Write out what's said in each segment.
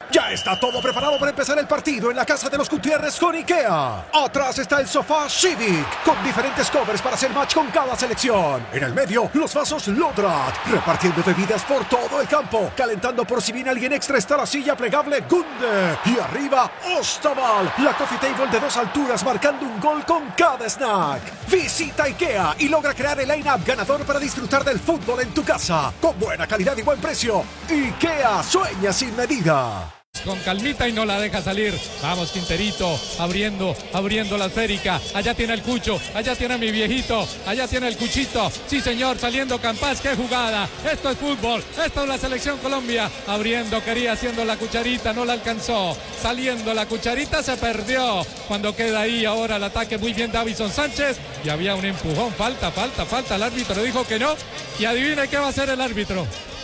Ya está todo preparado para empezar el partido en la casa de los Gutiérrez con IKEA. Atrás está el sofá Civic, con diferentes covers para hacer match con cada selección. En el medio, los vasos Lodrat, repartiendo bebidas por todo el campo. Calentando por si viene alguien extra está la silla plegable Gunde. Y arriba, Ostaval, la coffee table de 2 alturas marcando un gol con cada snack. Visita IKEA y logra crear el line-up ganador para disfrutar del fútbol en tu casa. Con buena calidad y buen precio. IKEA, sueña sin medida. Con calmita y no la deja salir. Vamos, Quinterito, abriendo la esférica. Allá tiene el Cucho, allá tiene mi viejito, allá tiene el Cuchito. Sí, señor, saliendo Campas, qué jugada. Esto es fútbol, esto es la selección Colombia. Abriendo, quería haciendo la cucharita, no la alcanzó. Saliendo la cucharita, se perdió. Cuando queda ahí ahora el ataque, muy bien Davison Sánchez. Y había un empujón, falta. El árbitro dijo que no. Y adivine qué va a hacer el árbitro.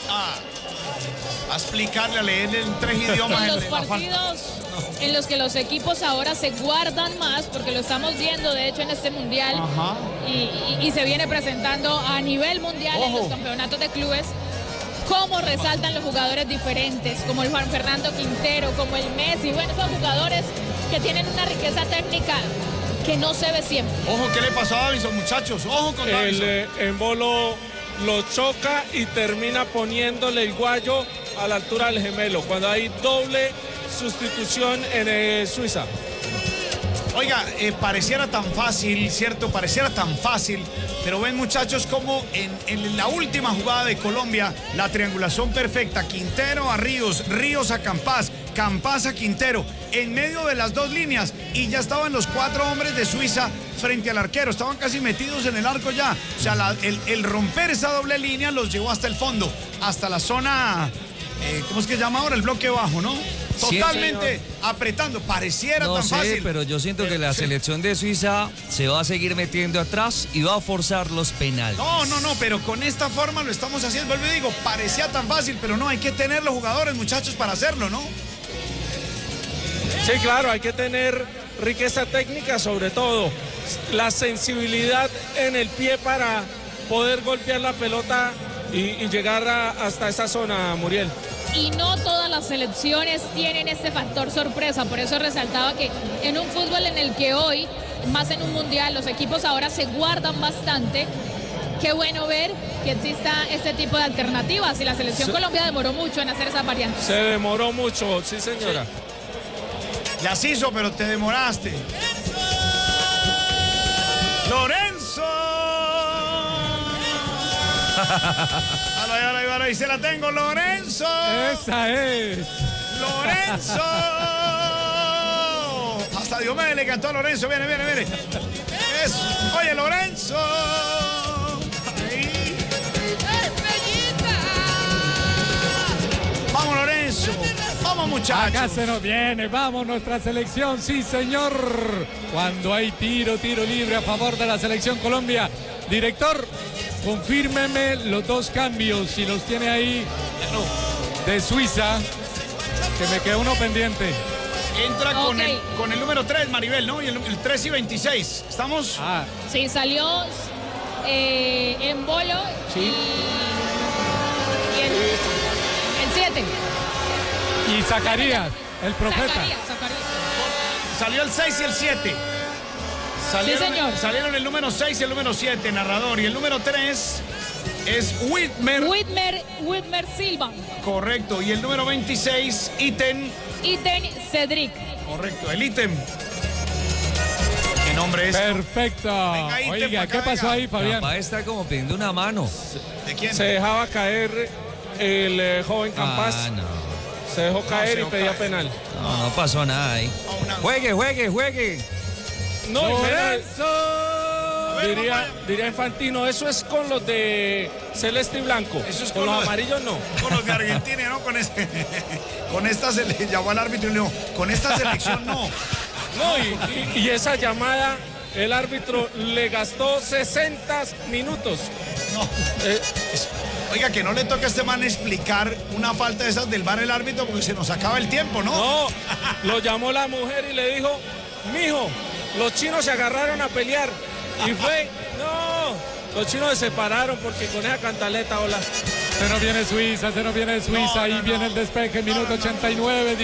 A explicarle, a leer en 3 idiomas. En los partidos en los que los equipos ahora se guardan más, porque lo estamos viendo de hecho en este mundial y se viene presentando a nivel mundial en los campeonatos de clubes, cómo resaltan los jugadores diferentes, como el Juan Fernando Quintero, como el Messi. Bueno, son jugadores que tienen una riqueza técnica que no se ve siempre. Ojo, ¿qué le pasó a Davison, muchachos? Ojo con Davison. El Embolo lo choca y termina poniéndole el guayo a la altura del gemelo, cuando hay doble sustitución en Suiza. Oiga, pareciera tan fácil, ¿cierto? Pareciera tan fácil, pero ven, muchachos, como en la última jugada de Colombia, la triangulación perfecta, Quintero a Ríos, Ríos a Campas, Campas a Quintero, en medio de las 2 líneas, y ya estaban los 4 hombres de Suiza frente al arquero, estaban casi metidos en el arco ya. O sea, el romper esa doble línea los llevó hasta el fondo, hasta la zona, ¿cómo es que se llama ahora? El bloque bajo, ¿no? Totalmente apretando, pareciera tan fácil. Pero yo siento que la selección de Suiza se va a seguir metiendo atrás y va a forzar los penales. No, pero con esta forma lo estamos haciendo. Vuelvo y digo, parecía tan fácil, pero no, hay que tener los jugadores, muchachos, para hacerlo, ¿no? Sí, claro, hay que tener riqueza técnica, sobre todo la sensibilidad en el pie para poder golpear la pelota y llegar hasta esa zona, Muriel. Y no todas las selecciones tienen este factor sorpresa, por eso resaltaba que en un fútbol en el que hoy, más en un mundial, los equipos ahora se guardan bastante. Qué bueno ver que exista este tipo de alternativas, y la selección Colombia demoró mucho en hacer esas variantes. Se demoró mucho, sí, señora. Sí. Las hizo, pero te demoraste. ¡Lorenzo! Ahora, y se la tengo, Lorenzo. Esa es. Lorenzo. Hasta Diomedes le cantó a Lorenzo. Viene. Oye, Lorenzo. Ahí. Vamos, Lorenzo. Vamos, muchachos. Acá se nos viene, vamos nuestra selección, sí señor. Cuando hay tiro libre a favor de la selección Colombia. Director, confírmeme los 2 cambios, si los tiene ahí, de Suiza, que me quedó uno pendiente. Entra con el número 3, Maribel, ¿no? Y el 3 y 26. ¿Estamos? Sí, salió Embolo y el 7. Y Zacarías, el profeta. Zacarías. Salió el 6 y el 7. Salieron el número 6 y el número 7, narrador. Y el número 3 es Whitmer Silva. Correcto. Y el número 26, Iten Cedric. Correcto, el Iten. ¿Qué nombre es? Perfecto. Venga, Iten, oiga, ¿qué pasó ahí, Fabián? Capaz está como pidiendo una mano. ¿De quién? Se dejaba caer el joven Campas. No. Se dejó caer y pedía penal. No pasó nada ahí. Juegue. No, ¡Lorenzo! diría Infantino, eso es con los de celeste y blanco. Eso es con los amarillos no. Con los de Argentina, ¿no? Con esta se le llamó al árbitro y le dijo, con esta selección no. No, y esa llamada, el árbitro le gastó 60 minutos. No. Oiga, que no le toca a este man explicar una falta de esas del VAR el árbitro porque se nos acaba el tiempo, ¿no? No, lo llamó la mujer y le dijo, mijo, los chinos se agarraron a pelear. Y fue, no, los chinos se separaron porque con esa cantaleta, hola. Se nos viene Suiza, ahí viene el despeje, minuto 89.